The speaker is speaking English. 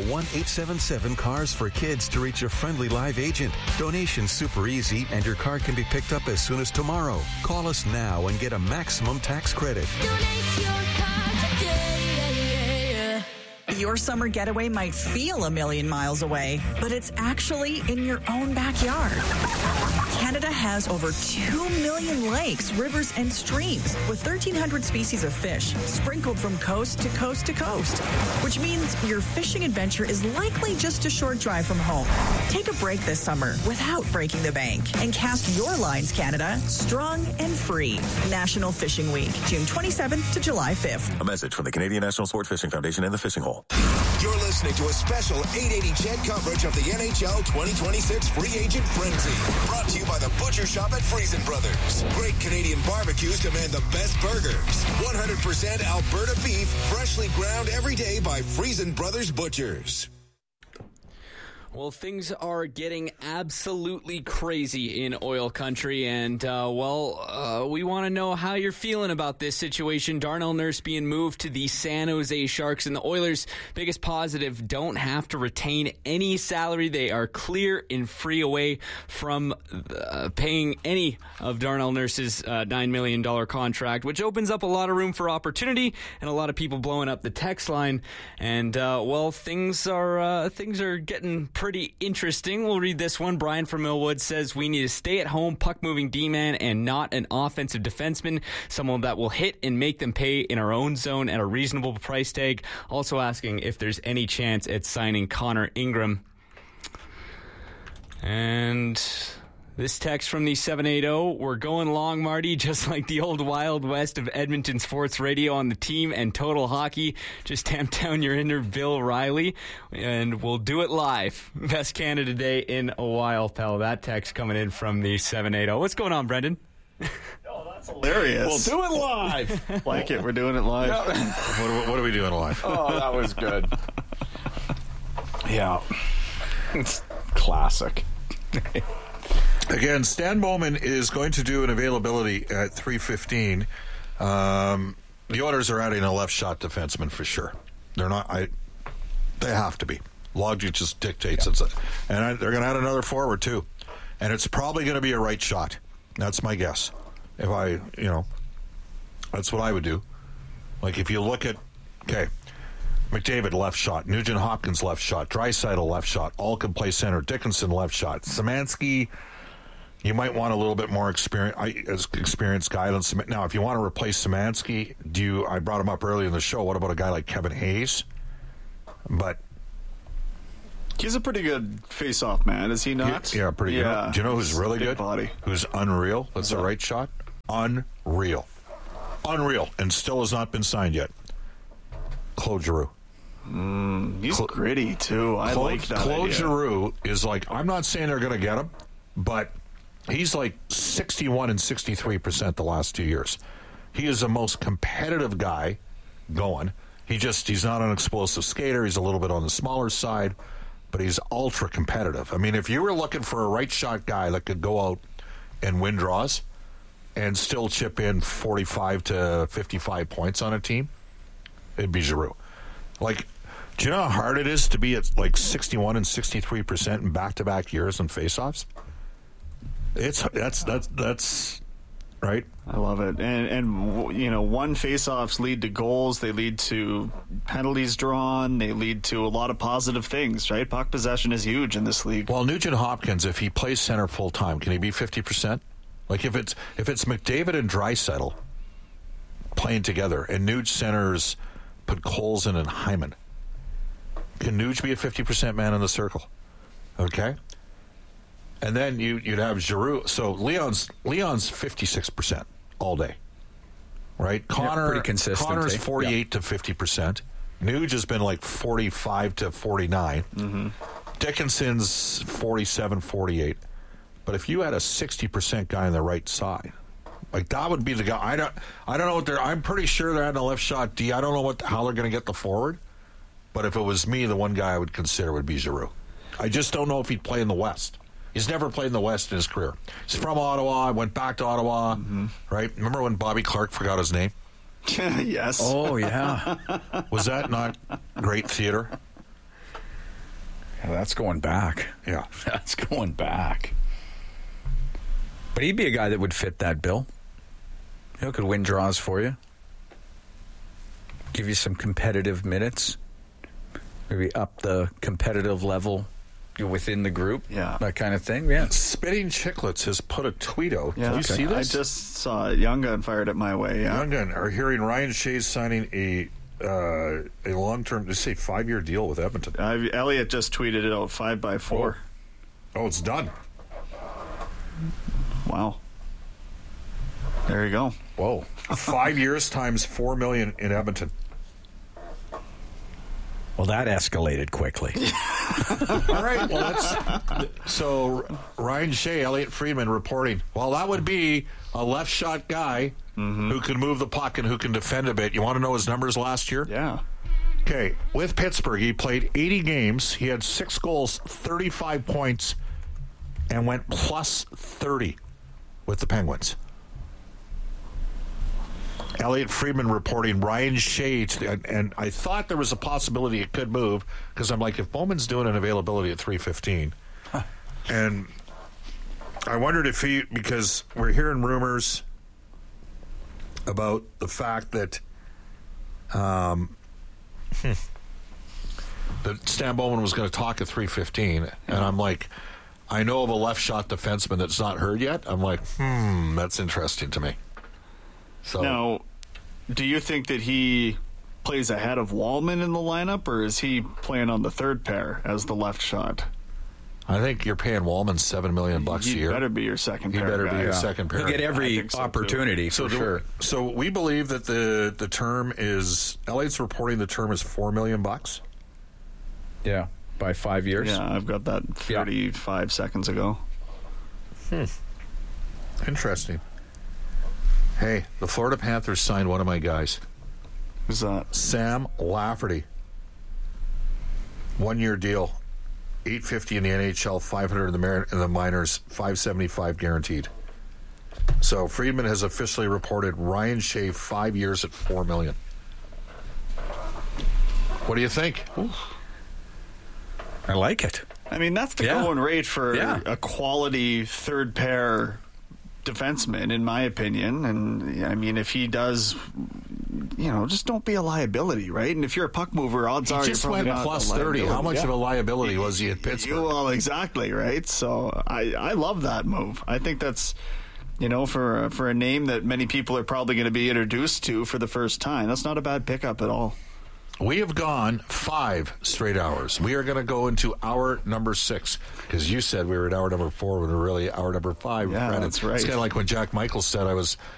1-877-CARS-FOR-KIDS to reach a friendly live agent. Donation's super easy, and your car can be picked up as soon as tomorrow. Call us now and get a maximum tax credit. Donate your car today. Your summer getaway might feel a million miles away, but it's actually in your own backyard. Canada has over 2 million lakes, rivers, and streams with 1,300 species of fish sprinkled from coast to coast to coast, which means your fishing adventure is likely just a short drive from home. Take a break this summer without breaking the bank and cast your lines, Canada, strong and free. National Fishing Week, June 27th to July 5th. A message from the Canadian National Sport Fishing Foundation and the Fishing Hole. You're listening to a special 880 CHED coverage of the NHL 2026 Free Agent Frenzy. Brought to you by the Butcher Shop at Friesen Brothers. Great Canadian barbecues demand the best burgers. 100% Alberta beef, freshly ground every day by Friesen Brothers Butchers. Well, things are getting absolutely crazy in oil country, and, we want to know how you're feeling about this situation. Darnell Nurse being moved to the San Jose Sharks, and the Oilers' biggest positive, don't have to retain any salary. They are clear and free away from paying any of Darnell Nurse's $9 million contract, which opens up a lot of room for opportunity and a lot of people blowing up the text line. And, things are getting pretty interesting. We'll read this one. Brian from Millwood says we need a stay-at-home puck-moving D-man and not an offensive defenseman, someone that will hit and make them pay in our own zone at a reasonable price tag. Also asking if there's any chance at signing Connor Ingram. And this text from the 780, we're going long, Marty, just like the old Wild West of Edmonton sports radio on the team and total hockey. Just tamp down your inner Bill Riley, and we'll do it live. Best Canada Day in a while, pal. That text coming in from the 780. What's going on, Brendan? Oh, that's hilarious. We'll do it live. Like it, we're doing it live. What are we doing live? Oh, that was good. Yeah. It's classic. Again, Stan Bowman is going to do an availability at 3:15. The Oilers are adding a left shot defenseman for sure. They're not. They have to be. Logic just dictates it, and they're going to add another forward too, and it's probably going to be a right shot. That's my guess. If that's what I would do. Like if you look at, McDavid left shot, Nugent Hopkins left shot, Draisaitl left shot, all can play center, Dickinson left shot, Szymanski. You might want a little bit more experienced guy than Szymanski. Now, if you want to replace Szymanski, I brought him up earlier in the show. What about a guy like Kevin Hayes? But he's a pretty good face-off man, is he not? Yeah, pretty good. Do you know who's really good? Body. Who's unreal? That's a right shot. Unreal, and still has not been signed yet. Claude Giroux. He's gritty too. I like that. Claude Giroux is like. I'm not saying they're going to get him, but he's like 61 and 63% the last 2 years. He is the most competitive guy going. He's not an explosive skater. He's a little bit on the smaller side, but he's ultra competitive. I mean, if you were looking for a right shot guy that could go out and win draws and still chip in 45 to 55 points on a team, it'd be Giroux. Like, do you know how hard it is to be at like 61 and 63% in back-to-back years in faceoffs? That's right. I love it. And one faceoffs lead to goals. They lead to penalties drawn. They lead to a lot of positive things, right? Puck possession is huge in this league. Well, Nugent Hopkins, if he plays center full time, can he be 50%? Like if it's McDavid and Draisaitl playing together, and Nuge centers put Colson and Hyman, can Nuge be a 50% man in the circle? Okay. And then you'd have Giroux. So Leon's 56% all day, right? Connor, pretty consistent. Connor's 48 to 50%. Nuge has been like 45 to 49. Mm-hmm. Dickinson's 47, 48. But if you had a 60% guy on the right side, like that would be the guy. I don't know what I'm pretty sure they're adding a left shot D. I don't know how they're going to get the forward. But if it was me, the one guy I would consider would be Giroux. I just don't know if he'd play in the West. He's never played in the West in his career. He's from Ottawa, went back to Ottawa, right? Remember when Bobby Clark forgot his name? Yes. Oh, yeah. Was that not great theater? Well, that's going back. Yeah. That's going back. But he'd be a guy that would fit that bill. He could win draws for you. Give you some competitive minutes. Maybe up the competitive level within the group. Yeah. That kind of thing. Yeah. Spitting Chicklets has put a tweet out. Yeah, Did you see this? I just saw it. Young Gun fired it my way. Yeah. Young Gun are hearing Ryan Shea's signing a long-term, just say 5-year deal with Edmonton. Elliot just tweeted it out 5x4. Oh, it's done. Wow. There you go. Whoa. 5 years times $4 million in Edmonton. Well, that escalated quickly. All right. Well, so Ryan Shea, Elliot Friedman reporting. Well, that would be a left shot guy who can move the puck and who can defend a bit. You want to know his numbers last year? Yeah. Okay. With Pittsburgh, he played 80 games. He had 6 goals, 35 points, and went plus 30 with the Penguins. Elliot Friedman reporting Ryan Shea, and I thought there was a possibility it could move because I'm like, if Bowman's doing an availability at 315, and I wondered if because we're hearing rumors about the fact that that Stan Bowman was going to talk at 315, and I'm like, I know of a left shot defenseman that's not heard yet. I'm like, that's interesting to me. So Now, do you think that he plays ahead of Wallman in the lineup, or is he playing on the third pair as the left shot? I think you're paying Wallman $7 million a He year. better be your second He pair better guy. be your second pair. He'll get I every think so, too. opportunity for sure. So we believe that the term is, Elliot's reporting the term is $4 million. Yeah, by 5 years. Yeah, I've got that 35 seconds ago. Interesting. Hey, the Florida Panthers signed one of my guys, Who's that? Sam Lafferty. 1-year deal, $850 in the NHL, $500 in the minors, $575 guaranteed. So Friedman has officially reported Ryan Shea 5 years at $4 million. What do you think? I like it. I mean, that's the going rate for a quality third pair defenseman, in my opinion. And I mean, if he does, just don't be a liability, right? And if you're a puck mover, odds are He just you're probably went not plus a 30. How much liability. of a liability was he at Pittsburgh? Well, exactly, right? So I love that move. I think that's, for a name that many people are probably going to be introduced to for the first time, that's not a bad pickup at all. We have gone 5 straight hours. We are going to go into hour number 6 because you said we were at hour number 4 when we're really hour number 5. Yeah, Brandon. that's right. It's kind of like when Jack Michaels said I was